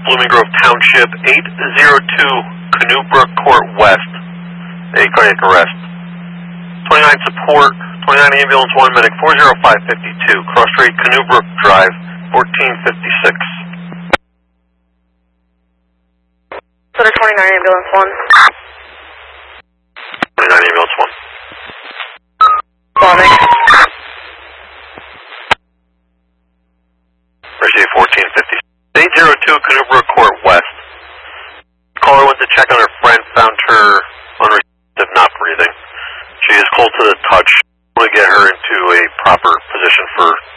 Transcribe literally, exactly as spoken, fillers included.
Blooming Grove Township, eight oh two Canoe Brook Court West, a cardiac arrest. twenty-nine support, twenty-nine ambulance one medic, four oh five fifty-two, Cross Street, Canoe Brook Drive, fourteen fifty-six. Center twenty-nine ambulance one. twenty-nine ambulance one. Bombing. Appreciate fourteen fifty. eight oh two Canoe Brook Court West. Caller went to check on her friend, found her unresponsive, not breathing. She is cold to the touch. I want to get her into a proper position for